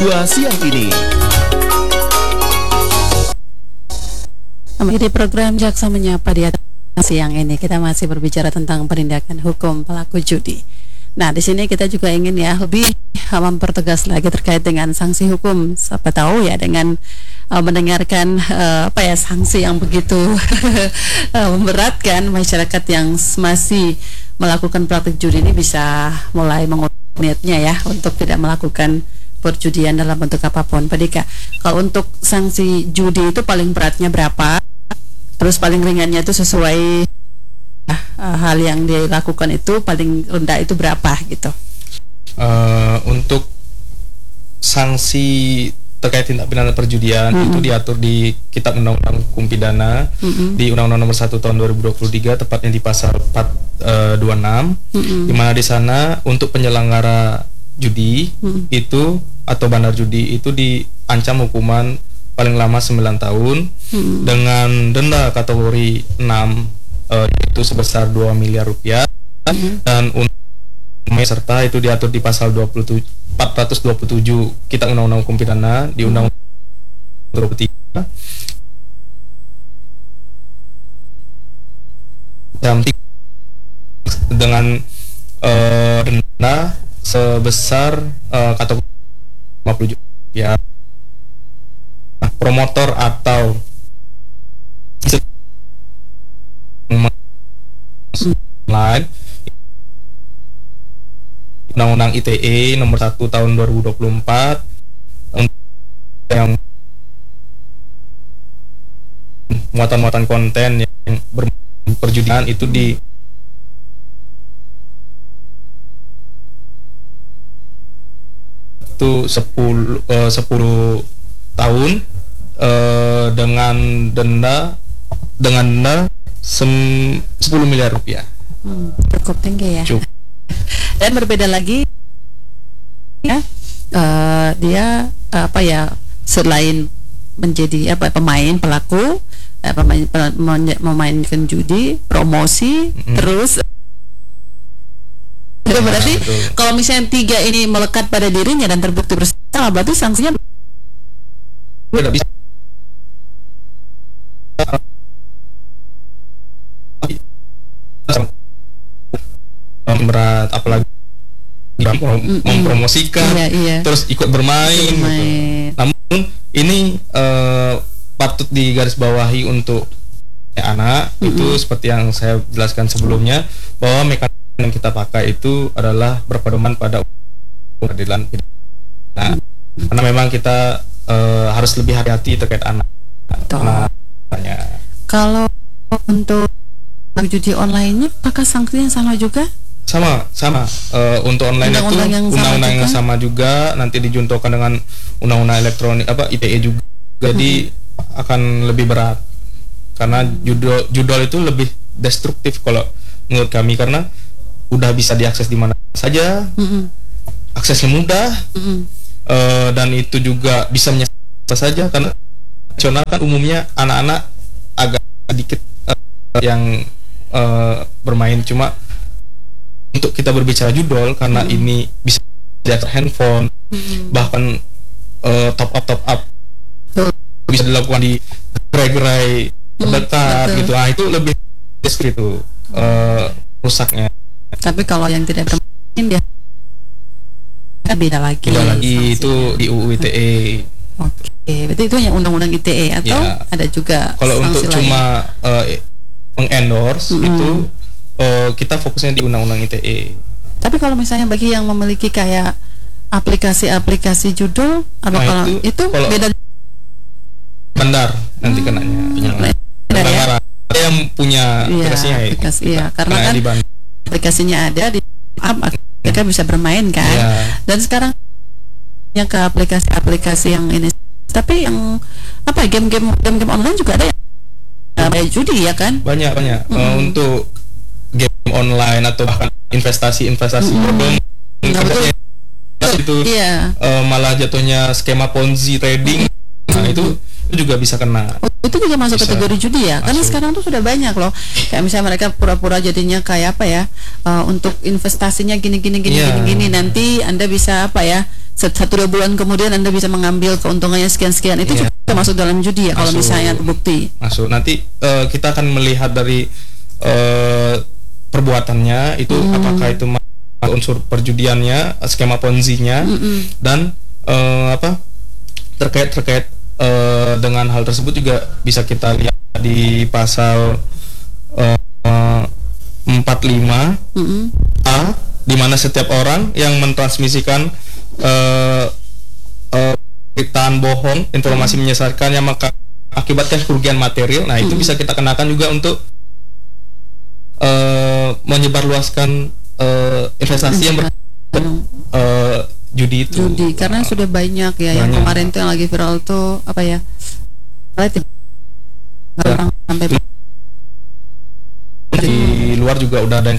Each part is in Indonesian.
siang ini. Di program Jaksa Menyapa di atas siang ini kita masih berbicara tentang penindakan hukum pelaku judi. Nah, di sini kita juga ingin ya lebih mempertegas lagi terkait dengan sanksi hukum. Siapa tahu ya dengan mendengarkan sanksi yang begitu memberatkan, masyarakat yang masih melakukan praktik judi ini bisa mulai mengurangi niatnya ya untuk tidak melakukan perjudian dalam bentuk apapun. Pak Dika, kalau untuk sanksi judi itu paling beratnya berapa? Terus paling ringannya itu sesuai hal yang dilakukan itu paling rendah itu berapa gitu? Untuk sanksi terkait tindak pidana perjudian itu diatur di Kitab Undang-Undang Hukum Pidana di Undang-Undang Nomor 1 Tahun 2023, tepatnya di pasal 426, di mana di sana untuk penyelenggara judi itu atau bandar judi itu diancam hukuman paling lama 9 tahun dengan denda kategori 6 yaitu sebesar 2 miliar rupiah, dan untuk serta itu diatur di pasal 427 Kitab Undang-Undang Hukum Pidana di Undang-Undang 23 dengan denda sebesar kategori 50 juta ya. Promotor atau lain Undang-Undang ITE Nomor 1 Tahun 2024 yang muatan-muatan konten yang berperjudian itu di itu 10 tahun dengan denda 10 miliar rupiah. Cukup tinggi ya. Cukup. Dan berbeda lagi ya, dia selain menjadi pemain pelaku memainkan judi, promosi, terus berarti kalau misalnya 3 ini melekat pada dirinya dan terbukti bersalah, berarti sanksinya tidak bisa berat, apalagi mempromosikan, terus ikut bermain. Gitu. Namun ini patut digarisbawahi untuk anak itu seperti yang saya jelaskan sebelumnya, bahwa mekanisme yang kita pakai itu adalah berpedoman pada peradilan pidana. Karena memang kita harus lebih hati-hati terkait anak. Kalau untuk judi online-nya apakah sanksinya sama juga? Sama. Untuk online itu undang-undang yang sama juga, nanti dijuntokan dengan undang-undang elektronik ITE juga. Jadi akan lebih berat karena judol itu lebih destruktif kalau menurut kami, karena udah bisa diakses di mana saja, aksesnya mudah, dan itu juga bisa menyasar saja, karena nasional kan umumnya anak-anak agak sedikit yang bermain. Cuma untuk kita berbicara judol, karena ini bisa diakses handphone, bahkan top up bisa dilakukan di gerai-gerai terdekat gitu. Itu lebih itu rusaknya. Tapi kalau yang tidak bermain dia beda lagi. Itu di UU ITE. Oke, berarti itu yang undang-undang ITE atau ada juga kalau untuk cuma mengendorse itu kita fokusnya di undang-undang ITE. Tapi kalau misalnya bagi yang memiliki kayak aplikasi judul itu beda bandar nanti kenanya. Ada yang punya aplikasinya karena kan aplikasinya ada di mereka bisa bermain kan. Dan sekarang yang ke aplikasi yang ini, tapi yang game-game online juga ada yang judi ya kan? Banyak. Untuk game online atau bahkan investasi bodong itu malah jatuhnya skema Ponzi trading. Nah, itu juga bisa kena. Itu juga masuk kategori judi ya? Karena sekarang tuh sudah banyak loh. Kayak misalnya mereka pura-pura jadinya kayak untuk investasinya gini nanti Anda bisa 1-2 bulan kemudian Anda bisa mengambil keuntungannya sekian-sekian, itu juga masuk dalam judi ya, kalau misalnya terbukti. Masuk. Nanti kita akan melihat dari perbuatannya itu, apakah itu unsur perjudiannya, skema ponzi-nya, dan terkait dengan hal tersebut juga bisa kita lihat di pasal 45 A, di mana setiap orang yang mentransmisikan beritaan bohong, informasi menyesatkan yang mengakibatkan kerugian material, nah itu bisa kita kenakan juga untuk menyebarluaskan investasi yang judi itu. Judi, karena sudah banyak ya yang kemarin tuh yang lagi viral tuh apa ya? Orang sampai di luar juga udah ada yang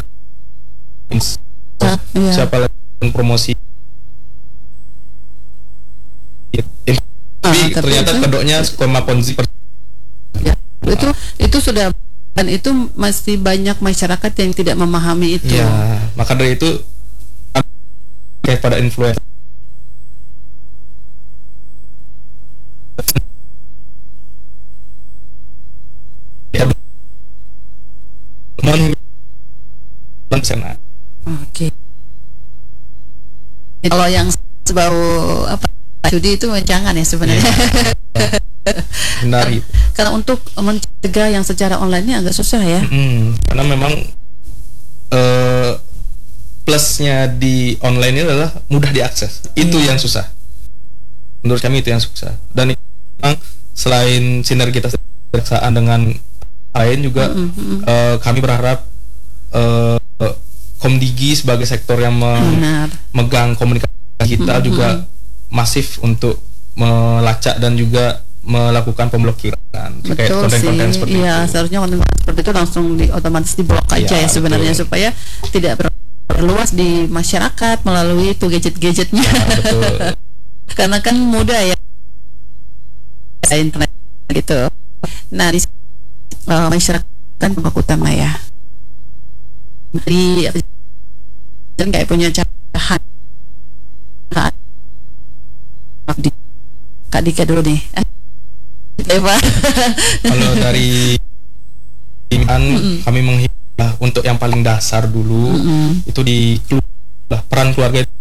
siapa lagi yang promosi, tapi ternyata kedoknya skema ponzi. Itu sudah, dan itu masih banyak masyarakat yang tidak memahami itu. Ya, maka dari itu kayak pada influencer Oke. Kalau yang sebau apa judi itu jangan ya sebenarnya. Benar. Karena untuk mencegah yang secara online ini agak susah ya. Karena memang plusnya di online ini adalah mudah diakses. Itu yang susah. Menurut kami itu yang susah. Dan memang selain sinergitas dengan lain juga, kami berharap Komdigi sebagai sektor yang memegang komunikasi digital juga masif untuk melacak dan juga melakukan pemblokiran terkait konten-konten seperti itu. Iya, seharusnya konten seperti itu langsung otomatis diblok aja ya sebenarnya, supaya tidak berluas di masyarakat melalui itu gadget-gadgetnya. Betul. Karena kan mudah ya internet gitu. Nah, di masyarakat kan pokok utama ya. Jadi dan kayak punya cara Kak Dika dulu nih. Kalau dari kami menghimbau untuk yang paling dasar dulu, itu di peran keluarga itu